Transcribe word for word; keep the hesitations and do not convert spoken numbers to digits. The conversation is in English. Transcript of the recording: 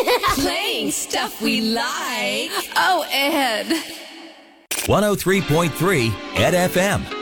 Playing stuff we like. Oh, Ed. one oh three point three Ed F M.